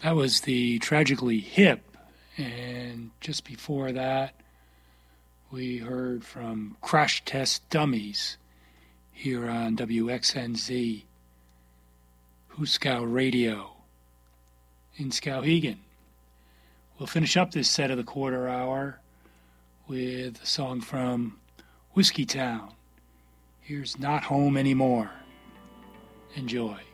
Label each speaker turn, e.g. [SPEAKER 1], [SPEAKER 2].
[SPEAKER 1] That was the Tragically Hip, and just before that, we heard from Crash Test Dummies here on WXNZ, Huskow Radio in Skowhegan. We'll finish up this set of the quarter hour with a song from Whiskey Town. Here's Not Home Anymore. Enjoy.